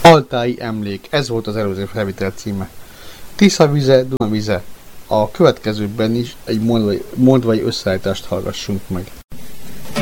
Altái emlék, ez volt az előző felvétel címe. Tiszavize, Dunavize. A következőben is egy moldvai összeállítást hallgassunk meg.